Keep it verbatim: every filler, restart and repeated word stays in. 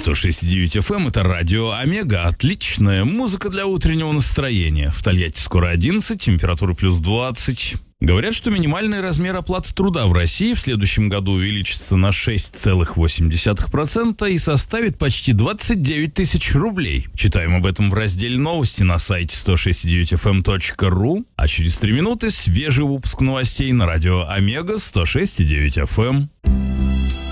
сто шесть и девять эф эм — это радио Омега. Отличная музыка для утреннего настроения. В Тольятти скоро одиннадцать, температура плюс двадцать. Говорят, что минимальный размер оплаты труда в России в следующем году увеличится на шесть целых восемь десятых процента и составит почти двадцать девять тысяч рублей. Читаем об этом в разделе новости на сайте сто шесть и девять эф эм точка ру. А через три минуты свежий выпуск новостей на радио Омега сто шесть и девять эф эм.